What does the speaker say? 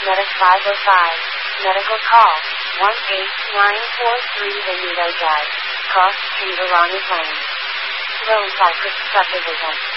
Medic 505. Medical call 18943 Benito Drive, Cross Street, Arani Plains. Lone Cypress Subdivision.